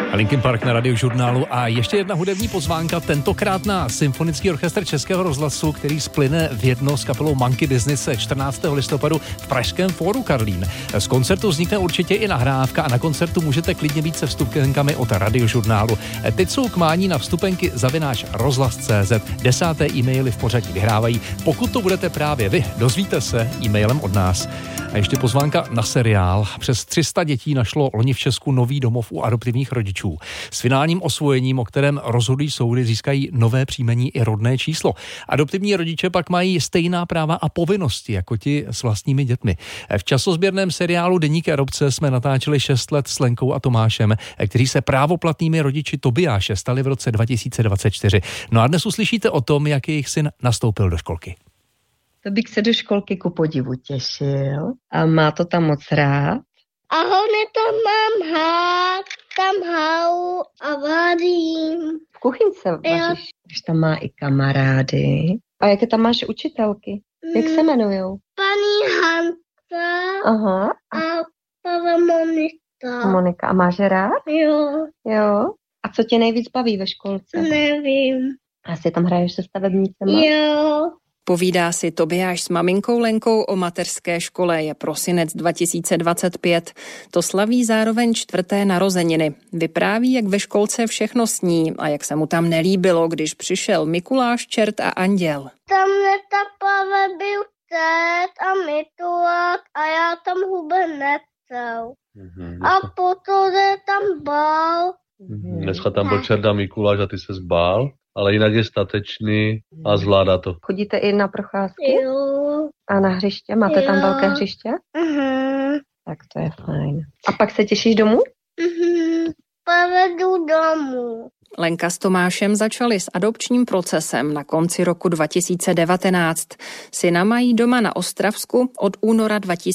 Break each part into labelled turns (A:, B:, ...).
A: Linkin Park na Radiožurnálu a ještě jedna hudební pozvánka, tentokrát na Symfonický orchestr Českého rozhlasu, který splyne v jedno s kapelou Monkey Business 14. listopadu v pražském Fóru Karlín. Z koncertu vznikne určitě i nahrávka a na koncertu můžete klidně být se vstupenkami od Radiožurnálu. Teď jsou k mání na vstupenky @rozhlas.cz. 10. e-maily v pořadí vyhrávají. Pokud to budete právě vy, dozvíte se e-mailem od nás. A ještě pozvánka na seriál. Přes 300 dětí našlo loni v Česku nový domov u adoptivních rodičů. S finálním osvojením, o kterém rozhodují soudy, získají nové příjmení i rodné číslo. Adoptivní rodiče pak mají stejná práva a povinnosti jako ti s vlastními dětmi. V časozběrném seriálu Deníky adopce jsme natáčeli 6 let s Lenkou a Tomášem, kteří se právoplatnými rodiči Tobiáše stali v roce 2024. No a dnes uslyšíte o tom, jak jejich syn nastoupil do školky.
B: To bych se do školky ku podivu těšil a má to tam moc rád.
C: A hlavně tam mám tam hau a varím.
B: V kuchynce vaříš, když tam má i kamarády. A jaké tam máš učitelky? Jak se jmenujou?
C: Paní Hanka.
B: Aha.
C: A Pava Monika.
B: Monika. A máš je rád? Jo. A co tě nejvíc baví ve školce?
C: Nevím.
B: Asi tam hraješ se stavebnicema?
C: Jo.
D: Povídá si Tobiáš s maminkou Lenkou o mateřské škole. Je prosinec 2025. To slaví zároveň 4. narozeniny. Vypráví, jak ve školce všechno sní a jak se mu tam nelíbilo, když přišel Mikuláš, čert a anděl.
C: Tam netapave byl tét a Mikuláš a já tam hube necel. A potom tam bál.
E: Dneska tam byl čert a Mikuláš a ty se zbál. Ale jinak je statečný a zvládá to.
B: Chodíte i na procházky?
C: Jo.
B: A na hřiště? Máte tam velké hřiště? Tak to je fajn. A pak se těšíš domů?
C: Povedu domů.
D: Lenka s Tomášem začali s adopčním procesem na konci roku 2019. Syna mají doma na Ostravsku od února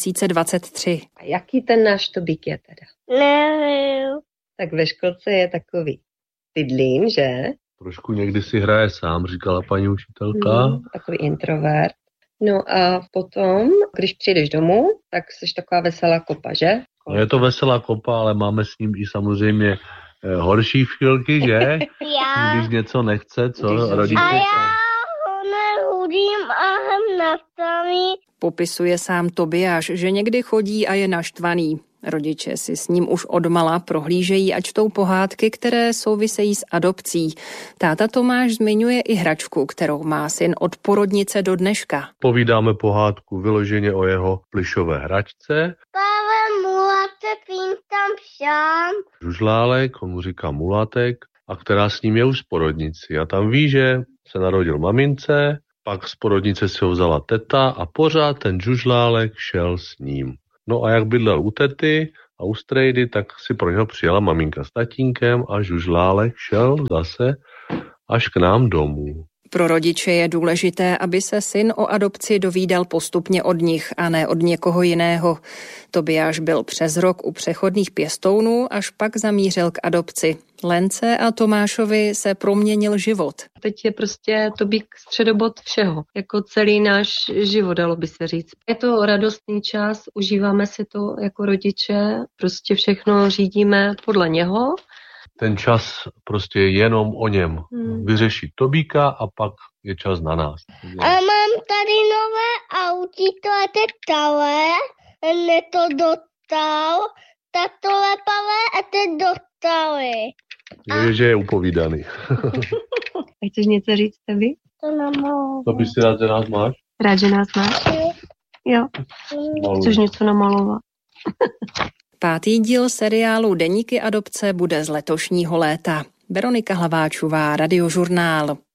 D: 2023.
B: A jaký ten náš Tobík je teda?
C: Nevím.
B: Tak ve školce je takový bydlín, že?
E: Trošku někdy si hraje sám, říkala paní učitelka.
B: Takový introvert. No a potom, když přijdeš domů, tak jsi taková veselá kopa, že?
E: No je to veselá kopa, ale máme s ním i samozřejmě horší chvilky, že? Když něco nechce, co rodiče.
C: A já ho nehudím a hem nastaví.
D: Popisuje sám Tobiáš, že někdy chodí a je naštvaný. Rodiče si s ním už odmala prohlížejí a čtou pohádky, které souvisejí s adopcí. Táta Tomáš zmiňuje i hračku, kterou má syn od porodnice do dneška.
E: Povídáme pohádku vyloženě o jeho plišové hračce.
C: Pavel Mulatek, jim tam šám.
E: Žužlálek, on mu říká Mulatek, a která s ním je už z porodnici. A tam ví, že se narodil mamince, pak z porodnice si ho vzala teta a pořád ten žužlálek šel s ním. No a jak bydlel u tety a u strejdy, tak si pro něho přijela maminka s tatínkem a žužlálek šel zase až k nám domů.
D: Pro rodiče je důležité, aby se syn o adopci dovídal postupně od nich a ne od někoho jiného. Tobiáš byl přes rok u přechodných pěstounů, až pak zamířil k adopci. Lence a Tomášovi se proměnil život.
B: Teď je prostě Tobík středobod všeho, jako celý náš život, dalo by se říct. Je to radostný čas, užíváme si to jako rodiče, prostě všechno řídíme podle něho.
E: Ten čas prostě je jenom o něm. Vyřešit Tobíka a pak je čas na nás.
C: A mám tady nové autito a teď tale, ne to dostal, tato lepavé a teď dostali.
E: Je, že je upovídaný.
B: A chceš něco říct, Tebi?
C: To namaloval.
E: To bys si rád, že nás máš?
B: Rád, že nás máš? Jo. Chceš něco namalovat?
D: 5. díl seriálu Deníky adopce bude z letošního léta. Veronika Hlaváčová, Radiožurnál.